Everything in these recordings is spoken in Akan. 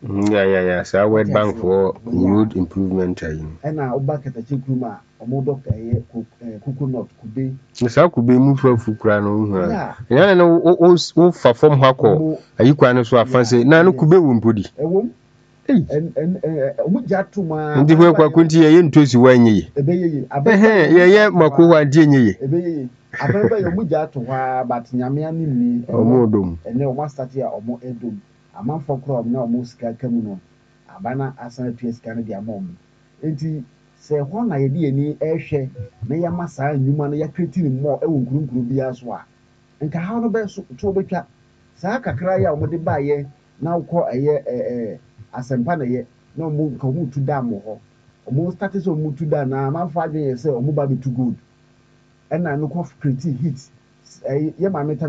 Yeah. So World Bank for road improvement. And now back at the Chikruma, or more doctor, coconut could be. So could be moved for Fukrano. Yeah. Yeah, no, all for from Hako. Are you quite so fancy? Nano could be wompody. A woman. And Mujatuma. And the work I couldn't hear into Siwani. Yeah, Makua Jenny. I remember your Mujatu, but Yamiani, or more dome, and no one start here or more edum. A month for crop, no most camuno. Abana Asan P.S. Canada mom. Enti say one idea ni airshare, may a massa and human ya creating more a group be as well. And Kahano best to be cat. Saka cry out with the buyer now call a year asempana ye no mu ko mu tu da mo ho omo started so mu tu da na man fa dwen say omo ba be too good and na no ko create hit ye ma meta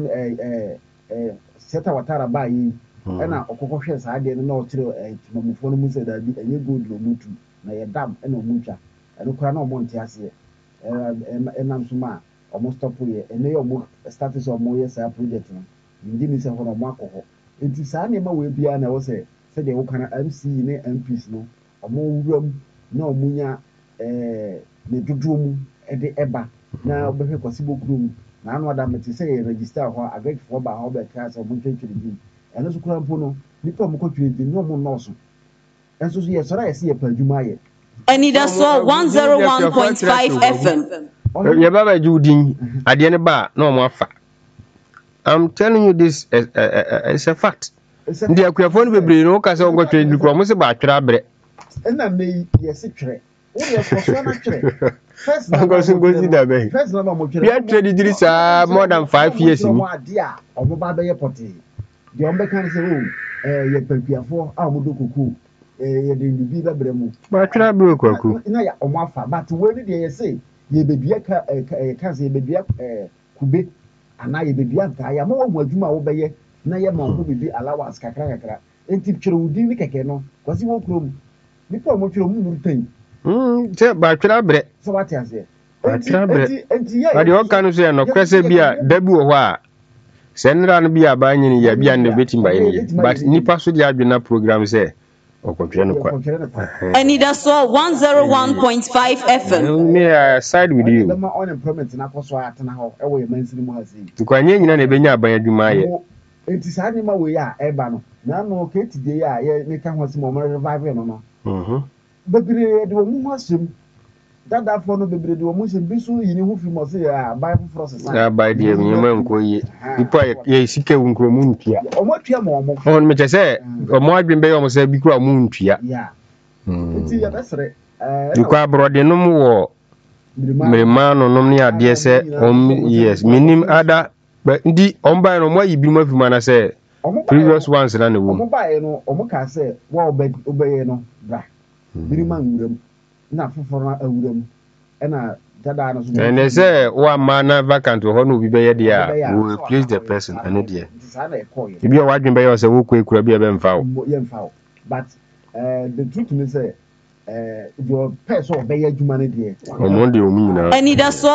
seta watara ba yi and na okoko hwe sa ade no na o kire timamufo no mu say da bi enye good no mu tu na ye dam and omo twa and okura na omo nte ase enam so ma omo stop ye ene ye omo started so omo ye sa project no ndi ni se ho no mo akọ enti sa na ma we bia na wo say said they can MC ne MPs no omo wuram na omunya ne dudum e de eba na obehwe kwasibo krum na anu ada meti say register ho agree for ba ho be class omo twetwere din eno so kura mpo no nipa omo kwetwere din no omo nọọsụ enso so ye sora ye se ye padwuma ye Anida so 101.5 FM ye baba judin ade ne ba na omo afa. I'm telling you this it's a fact. Ndi akuafo no bebre no ka se ongo twere dikro mo se ba twere abre na me yes twere wo ye ko so na twere first na ngozi da be first na mo twere ya twere didiri sa more than 5 years ni ade a omo ba be ye poti de ombe kan se o ye pakuafo a omo do koku ye de ndi bi bebre mu ba twere abre kwaku na ya omo afa but we ni de ye say ye bebia ka se ye bebia kube ana ye bebia nta ya mo wo adwuma wo be ye na ye ma ko bibi allowance kakra enti twere wudi ni keke no kwasi wo krom nipa mo twere mu nurtan se ba twere abre so what ya say enti ye ba de o kan so ye no kwese bia dabi wo ho a senra no bia ba nyini ya bia ne betim ba yini but nipa so dia adwena program se okotwe no kwa Anida so 101.5 FM me I side with you the unemployment na koso atena ho e wo ye mansini mu hasi kwanye nyina na benya aban adwuma ye enti sa ni ma we ya eba no na no ke tidie ya ye ne ka ho se mo revive no bebre de wo mu asem dada fo no bebre de wo mu asem bi so yini hu fi mo se ya bible process ya by the nyema nko ye ipo ye sike wu nkro mu ntua o mo tua mo mo on me chese o mo adwen be yo mo se bi kura mu ntua ya enti ya besre dikwa abrode no mu wo mirima no nom ne ade se yes minim ada ndi omba no mo yibi mo afi mana se previous ones na ne wo omo ba ye no omo ka se wa obeye no bra mirima nwuram na foforo na awuram na tada no so and they say wa mana vacant ho no bi be ye dia we replace the person and there ibi o wadwen be ye se wo ko ekura bi e be mfa wo ye mfa wo but the truth is say your person obey adwuma ne de omo de omi na Anida so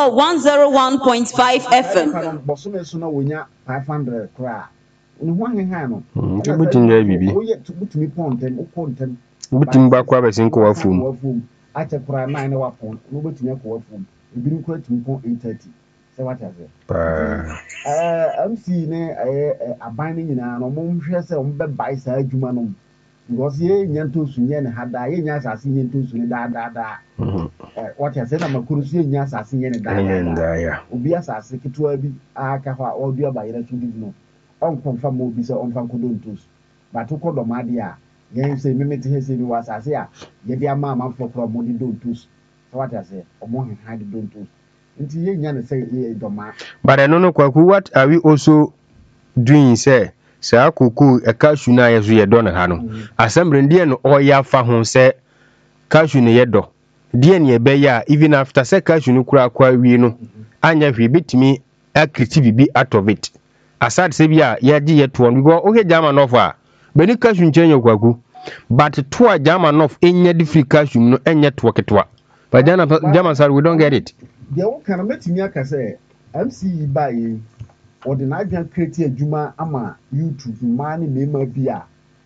101.5 FM boso so na wonya 500 kra ni ho aheha no ke butin ya bibi wo ye butumi pontem o pontem butin ba kwa be sin ko wafum ache kra 9 na wapon no butumi ko wafum ebi ni kra tumi pon 830 say what is it MC ne aban ni nyina no mo nhwe se o be bai sa adwuma no because ye nyanto sunye ne hada ye nya asase nyanto sunye da what you say na makuru sunye nya asase nye ne da ya obi asase kitwa bi aka ho a odu abayere to bi no on confirm obi se on fan kodo ntos but ko do ma de a ye say mimeti he say bi wa asase a ye de ama amafo pro mo de ntos so what you say omo he hide ntos nti ye nya ne say ye do ma but no kwaku what are we also doing say akoko cashew na yeso ye do ne ha no assembly ndie no oya fa ho se cashew ne ye do die ne be ya even after se cashew no kura kwa wi no anya hwe betimi akriti bibi out of it aside se bia ye di ye to no go oge jama no fa beni cashew nchenye kwaku but to a jama no enya di free cashew no enya to ketwa but jama sir we don't get it de wo kana metimi aka se MC bae or the Nigerian creative Juma ama YouTube man mema bia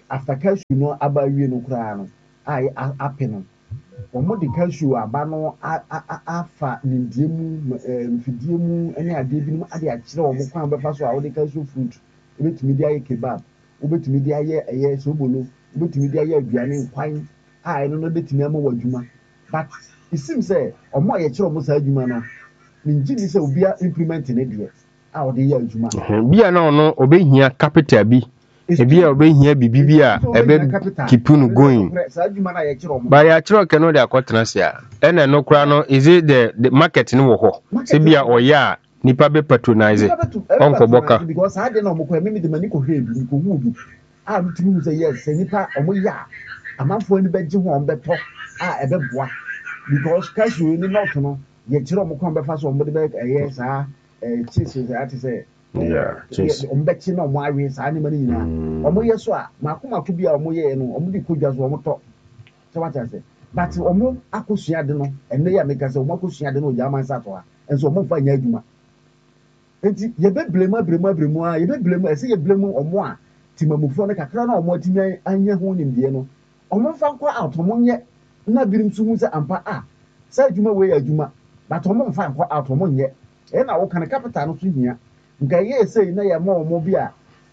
after cashew no aba wie no kura no ai ape no omo de cashew aba no afa nindie mu mfidie mu ene ade bi mu ade akire omo kwan befa so a wo de cashew fruit obetumi de aye kebab obetumi de aye sobolo obetumi de aye aduane kwan eno no betumi ama wadwuma but it seems say omo aye kire omo sa adwuma no minji ni say obia implement ne de a wo de ye adwuma bia na ono obehia capital bi ebia obehia bibi a ebe keep no going but ya kire ke no de akotena sia ena no kura no is it the market ni wo ho se bia oya nipa be patronize onko boka because I don't know mo ko me de mani ko head ni ko hu bi a mutumi say yes nipa omo ya amanfo ni beje ho on beto a ebe boa because cashew ni not no ye kire omo ko befa so omo de be yes cheese that is say cheese omo bechi na omo awe sa ni mani nyina omo ye so a makomako bia omo ye no omo di kodwa so omo to so what I say but omo akosua de no enne ya meka say omo akosua de no ja man sa to a enso omo fa nya adwuma enti ye be blema a ye be blema ese ye blema omo a timamufo no kakra na omo atimi anya ho nimde no omo fa kwa out omo nye na birim su hu se ampa a sa adwuma we ya adwuma but omo fa kwa out omo nye e na wo kan capital no so hia nka ye say na ye mo omo bi a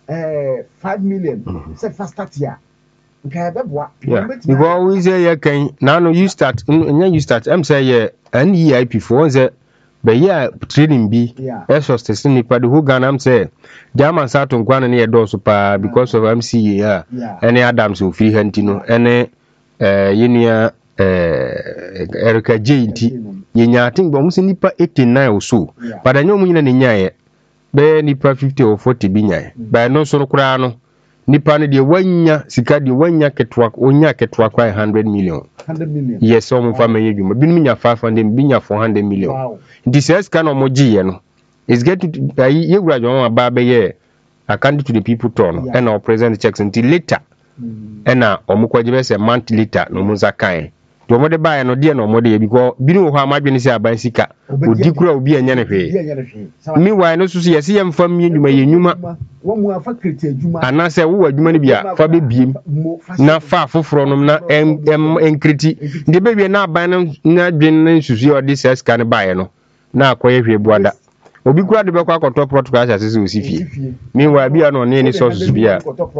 5 million say fast start here nka be boa because we say you can now no you start am say ye NEIP for say be ya training bi esos te nipa de who Ghana am say German Saturn nkwana na ye do so pa because of MCA any Adams ofiri hanti no any yenia Erica J nti yenya think bo musi nipa 89 or so but anyo mu nyina ne nyae be nipa 50 or 40 bi nyae ba no so kura no nipa ne de wanya sika de wanya ketwa onya ketwa kwa 100 million yes so mo fa menye dwuma binu nya 500 bi nya 400 million this is kind of moji no is get to ye wura jo ba be ye account to the people turn and our present checks until later and omo kwaje be say month later no mo zakan to mo de ba no de no mo de because binu ho amadwene si aban sika odi kura obi anya ne hwe mi wa no susu yesi yem fam nyuma yenyuma wo mu afa kreti adwuma ana se wo adwuma ne bia fa be biem na fa foforo no na enkreti de be bia na aban no na dwen na susu odi se ska ne ba ye no na akoye hwe buada obi kura de be kwa akotọ protocol asase se osifie mi wa bia no ne ni sources bia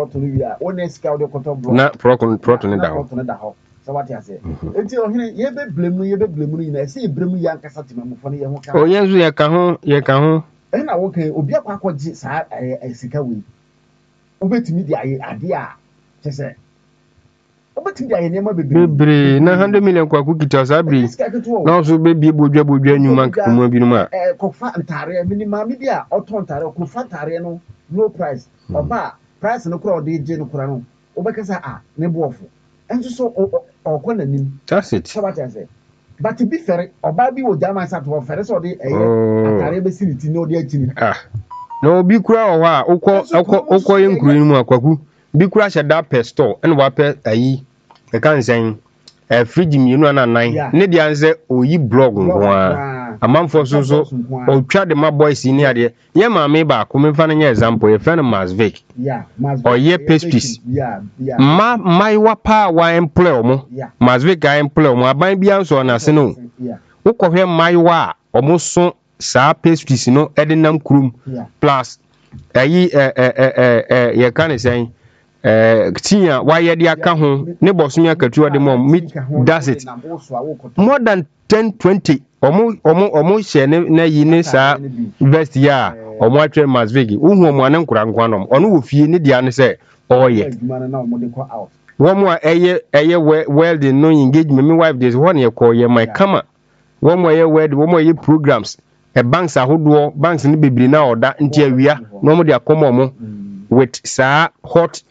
na protocol ne da ho so what you say enti ohine ye be blemu no ina se blemu ya nkasa timamufo no ye ho ka o yenzu ye ka ho e na wo kan obi akwa akọji sa sika we obetimi di aye ade a chese obetimi di aye nema bebre na 100 million kwa kukita sabri na so be bie bodwa nyuma nkumu bi no ma kofa ntare minimum bi a oto ntare kofa ntare no low price oba price no kura ode je no kura no obekasa ne boofo enso so okona nim that's it so what I say but be fair oba bi wo German sat wo fair so de atare be siniti no de akini no bi kura o wa ukọ yenkuru mu akwaku bi kura sheda per store and wa per ayi e kan sen fridge mi no na nan ne de anse oyi blog nwa amanfo so otwa de ma boys ni ade ye ma me ba ko me fa na example ye fa na Masvic o ye pastries my wa pa wa employ omo Masvic ga employ omo aban bia nso na se no ukọhwe my wa omo so sa pastries no ede nam krum plus ayi ye kan sen tia wa ye de aka ho ne boso mi akatu de mom does it more than 10-20 omo share na yi ne sa invest ya omo atwe Masvic uhu omo anan kura nkwanom ono wo fie ne dia ne se oye wo mo eye welding no engagement me wife this one ye call ye my kama wo mo ye wed wo mo ye programs banks ahodo banks ne bebiri na oda nti awia no mo de akomo mo with sa hot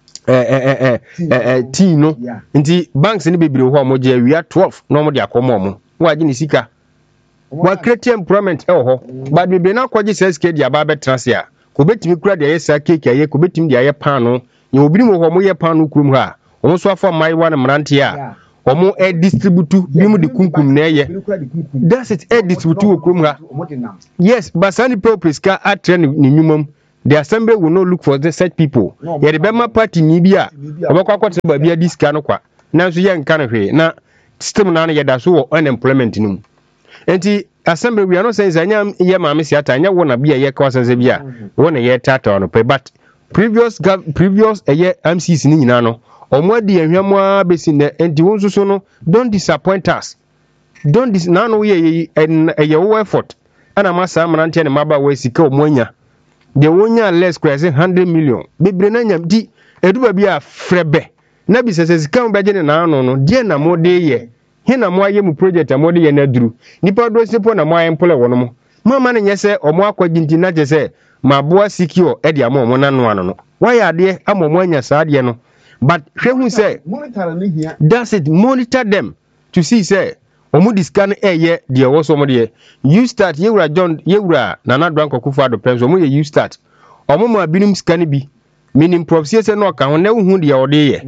tea no nti banks ne bebiri ho mo je awia 12 no mo de akomo mo wa gi ni sika wa create employment ho but bebiri na kwaji SK dia ba betrasia ko betimi kura de yesa cake aye ko betimi de aye pan no ye obiri mo ho mo ye pan no kurum ha omo so afa mai wa na mrante a omo distribute bi mu de kunkum na ye that's it distribute kurum ha yes basani purpose ka atre ni nyumam the assembly will not look for the such people. Yeah, the Bema party Nibia, Obaka Babia Discanqua. Now, so young can of na still none yet as well unemployment in him. And the assembly, we are not saying Zanyam Yamamisiata, and you want to be a year course and Zabia, 1 year tata on a pay, but previous a year MCs in Nano, or more dear Yamwa basin there, and the ones who don't disappoint us. Don't this none we and a your effort. And I must have an antenna maba way siko monya. The 1 year less crazy 100 million. Bibrenanyam di eduba be a frebe. Nabi says come back in no dear na more day ye. Hina mo ye mu project amode ye na duru. Nipa do sepo na mo ayempole wono mo. Mama ne nyese o mo akwadinti na je se maboa secure e de amo mo nanu ano no. Why ade amo mo anya sa ade no. But hwe say monitor ne hia. That's it, monitor them to see say omu discan ye de wo so mo de you start yewura John yewura Nana Dwanko Kufuado penso omu ye you start omu ma binum scan bi minim prophecy se no ka ho na hu de ode ye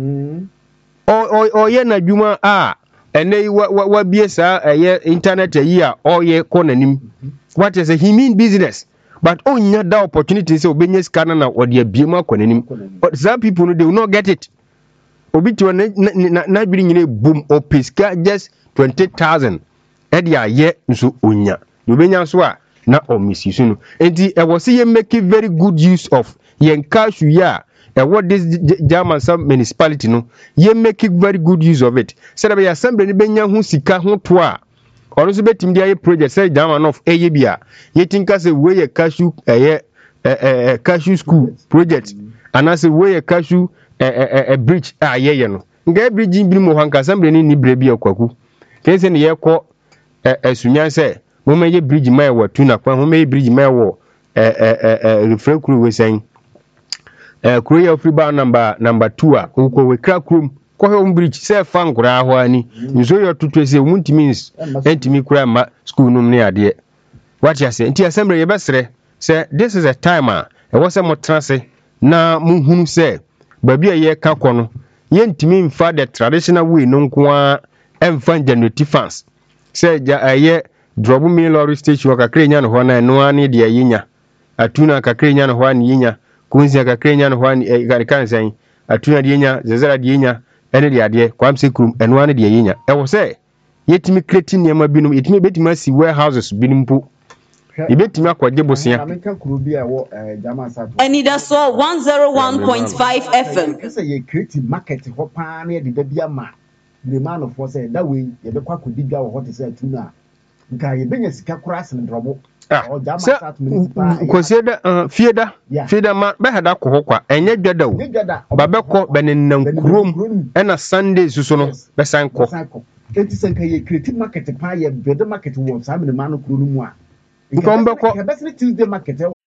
o ye na dwuma a ene wa bie sa internet yi a o ye konanim what is he mean business but onya that opportunity say obenye scan na ode abie ma konanim but some people no they will not get it obi to na biri nyine boom o piska just 20,000 edia ye nso onya obenya so a na o misisu no enti e was ye make very good use of yen cash ya what this German some municipality no ye make very good use of it said be assembly ni benya hu sika ho to a ono so betim dia ye project say German of eye bia ye tinka say we ye cashew cashew school project and as we ye cashew bridge ye no nga bridge bi mo hanka assembly ni bre bi akwaku kense ne ye ko esunyan say mo me ye bridge mai wa tuna kwa mo me ye bridge mai wo refrain kru we saying Korea free bar number 2 a ko we crack room ko he bridge say fan kura ho ani nso yo tutu say muntimi entimi kura ma school num ne ade what you say enti assembly ye besre say this is a timer e wo say mo transe na mo hunu say babi a ye ka ko no ye ntimi mfa the traditional way no nko a emfa generative fans say ye drop me lorry station kakre nya no ho na no ani de yinya atuna kakre nya no ho ani yinya kunzi kakre nya no ho ani kan san atuna de yinya zezara de yinya ene de ade kwamse krum eno ani de yinya e wo say yetimi creating niam binum yetimi betimi asi warehouses binum po ibetimi akwaje bosia Anida so 101.5 FM. Say ye creative market ho pa na de da bia ma the man of force that way ye be kwa kodi bia wo to say tuna nka ye benya sika kura sen drobo o jama start municipal consider fieda ma be hada ko hokwa enye dwada wo ba be ko benenam krom ena Sunday suso no be san ko enti sen ka ye creative market pa ye bede market wo sa me man kuro no mu a nko mbeko Tuesday market